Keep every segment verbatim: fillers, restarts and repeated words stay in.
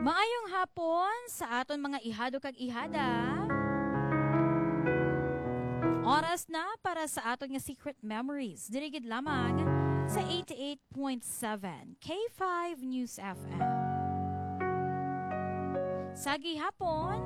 Maayong hapon sa aton mga ihado kag ihada. Oras na para sa aton nga Secret Memories. Dirigid lamang sa eighty-eight point seven K five News F M. Sagi hapon,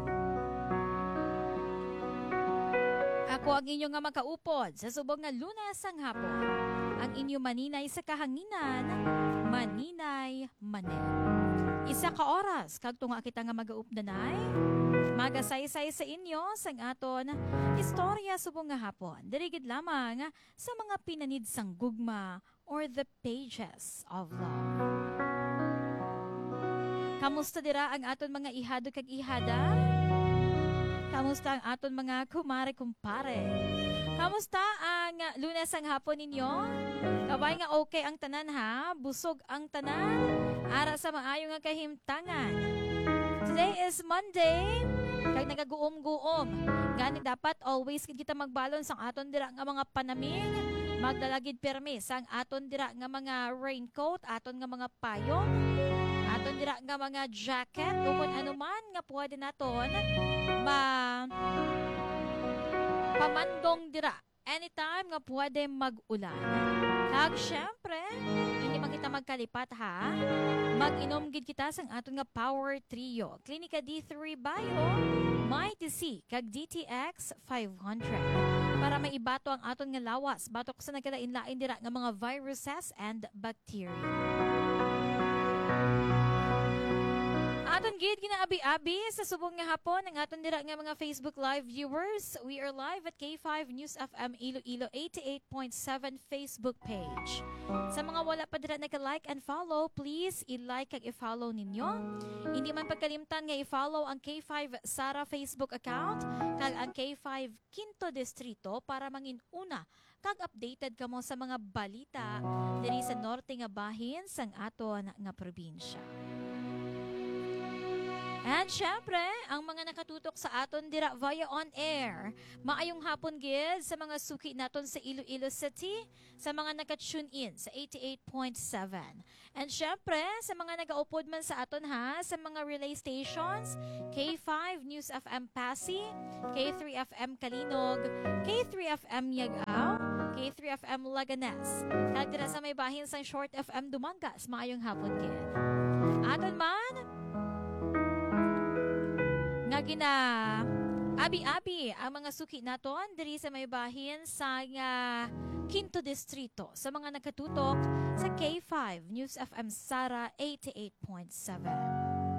ako ang inyo nga makaupod sa subong nga Lunes ang hapon. Ang inyo maninay sa kahanginan, maninay manen. Isa ka oras kag tunga kita nga magaupdanay, magasaysay sa inyo sang aton istorya subong nga hapon. Dirigid lamang sa mga pinanid sang gugma or the pages of love. Kamusta dira ang aton mga ihado kag ihada? Kamusta ang aton mga kumare kumpare? Kamusta ang Lunes ang hapon ninyo? Kabay nga okay ang tanan ha? Busog ang tanan? Ara sa maayo nga kahimtangan. Today is Monday. Kag nagaguom-guom. Gani dapat always kita magbalon sang aton dira nga mga panaming. Magdalagid permi sang aton dira nga mga raincoat, aton nga mga payong, aton dira nga mga jacket, o kung anuman nga pwede naton ma pamandong dira anytime nga pwede mag-ulan. Kag syempre, hindi man kita magkalipat ha. Mag-inom gid kita sang aton nga Power Trio. Clinica D three Bio, Mighty C, kag D T X five hundred. Para maibato ang aton nga lawas, batok sa nagkalain-lain dira nga mga viruses and bacteria. Aton gid ginaabi-abi sa subong nga hapon ng aton dira nga mga Facebook Live viewers. We are live at K five News F M Iloilo eighty-eight point seven Facebook page. Sa mga wala pa dira naka-like and follow, please i-like kag i-follow ninyo. Hindi man pagkalimtan nga i-follow ang K five Sara Facebook account kag ang K five Quinto Distrito para mangin una kag updated kamo sa mga balita diri sa norte nga bahin sang aton nga probinsya. And syempre, ang mga nakatutok sa aton dira via on air. Maayong hapon gid sa mga suki naton sa Iloilo City, sa mga naka-tune in sa eighty-eight point seven. And syempre, sa mga nagaupod man sa aton ha, sa mga relay stations, K five News F M Pasig, K three F M Kalinog, K three F M Yagao, K three F M Laganas. Kag dira sa may bahin sang Short F M Dumangas, maayong hapon gid. Aton man nga gina abi-abi ang mga suki naton diri sa may bahin sa nga Quinto Distrito sa mga nakatutok sa K five News F M Sara eighty-eight point seven.